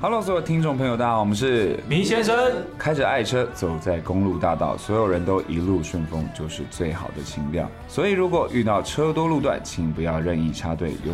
Hello， 所有听众朋友，大家好，我们是迷先生， 开着爱车走在公路大道，所有人都一路顺风，就是最好的情调。所以如果遇到车多路段，请不要任意插队，有